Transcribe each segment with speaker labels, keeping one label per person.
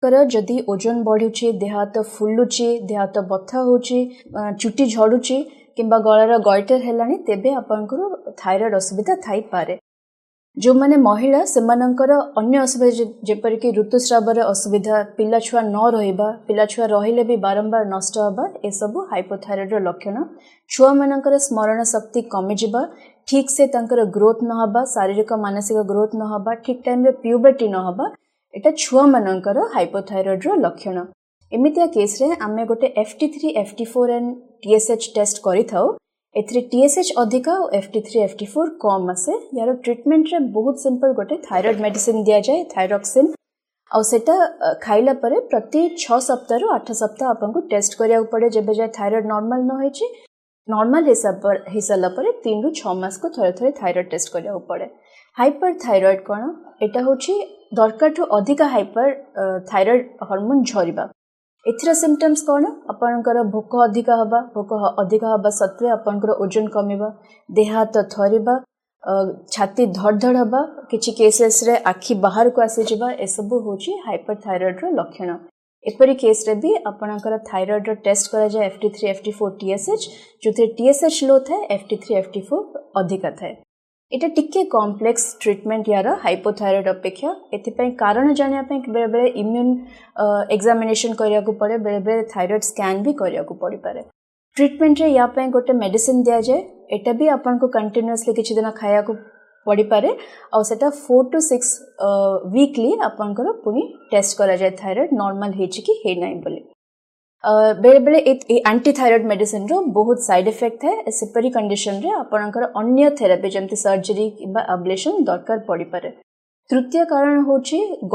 Speaker 1: जदि ओजन बढ़ुची देह हाथ फुलुची देह हाथ बथा होची चुटी झड़ुची किंबा गलार गॉइटर हेलानी तेबे आपनकर थायराइड असुविधा थाई पारे। जो माने महिला सेमानंकर अन्य असुविधा जेपर कि ऋतुस्रावर असुविधा पिला छुआ न रहिबा पिला छुआ रहिले भी बारंबार नष्ट हबा ए सब हाइपोथायराइड रो लक्षण। छुआ मानकर स्मरण शक्ति कमी जिबा ठीक से तांकर ग्रोथ न हबा शारीरिक मानसिक ग्रोथ न हबा ठीक टाइम रे प्यूबर्टी न हबा एटा छुआ मानकर हाइपोथायराइड रो लक्षण। एमितिया केस रे आमे गोटे FT3 FT4 and TSH test करि थाउ। एथरे TSH अधिका और FT3 FT4 कम आसे। यार ट्रीटमेंट रे बहुत सिंपल गोटे थायराइड मेडिसिन दिया जाए थायरॉक्सिन और सेटा खाइला परे प्रति 6 सप्ताह रु 8 सप्ताह आपन को टेस्ट करिया पड़े जेबे जाय थायराइड नॉर्मल न होइची। नॉर्मल हिसाब पर 3 रु 6 मास को थरे थरे थायराइड टेस्ट करिया पड़े। हाइपर थायराइड कोन एटा होची दरकार ठो अधिका हाइपर थायराइड हार्मोन झरिबा। एथिरा सिम्पटम्स कोन आपनकर भोक अधिका हबा भोक अधिका हबा सत्वे आपनकर ओजन कमिबा देह हाथ थरिबा छाती धड़धड़ हबा किछि केसेस रे आखि बाहर को आसी जिबा ए सब होची हाइपर थायराइड रो लक्षण। एपरी केस रे भी आपनकर थायराइड रो टेस्ट करा जाय FT3 FT4 TSH जोथे TSH लो थाए FT3 FT4 अधिका थाए। एटा टिके कॉम्प्लेक्स ट्रीटमेंट यार हाइपोथायराइड अपेक्षा एथिपई कारण जानिया पे बेले बेले इम्यून एग्जामिनेशन करिया को पड़े बेले बेले थायराइड स्कैन भी करिया को पड़ी पारे। ट्रीटमेंट रे या पे गोटे मेडिसिन दिया जाए एटा भी आपन को कंटीन्यूअसली किछि दिन खाया को पड़ी पारे और सेटा 4 to 6 वीकली आपन को पुनी टेस्ट करा जाए थायराइड नॉर्मल हेछि कि हे नै बोली। बेले बेले एंटी थायराइड मेडिसिन रो बहुत साइड इफेक्ट है। सेपरी कंडीशन रे आपनकर अन्य थेरेपी जमती सर्जरी किबा अब्लेशन दरकार पड़ी पारे। तृतीय कारण होची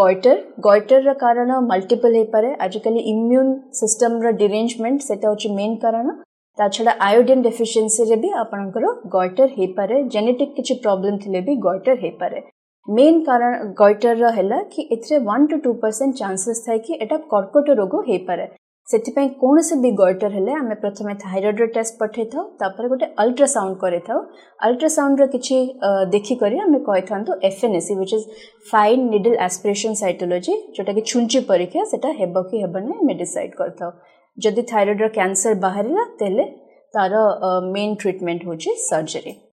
Speaker 1: गॉइटर रा कारण मल्टीपल हे पारे। आजकल इम्यून सिस्टम रा डिरेंजमेंट सेटा होची मेन कारण। ता छडा आयोडीन डेफिशिएंसी रे भी आपनकर गॉइटर हे पारे। जेनेटिक किछि प्रॉब्लम थिले भी गॉइटर हे पारे। मेन कारण गॉइटर रा हैला कि एथरे 1 to 2% चांसेस थाय कि एटा कर्कट रोग हे पारे। सेथिपई कोन से भी गॉइटर हेले आमे प्रथमे थायराइड रो टेस्ट पठे थाउ तापर गोटे अल्ट्रासाउंड करे थाउ। अल्ट्रासाउंड रो किछि देखि करी आमे कहि थांतो FNAC which is fine needle aspiration cytology जोटा कि छुंची परीक्षा सेटा हेबो कि हेबने मे डिसाइड करथाउ। जदि थायराइड रो कैंसर बाहरिला तेले तार मेन ट्रीटमेंट होची सर्जरी।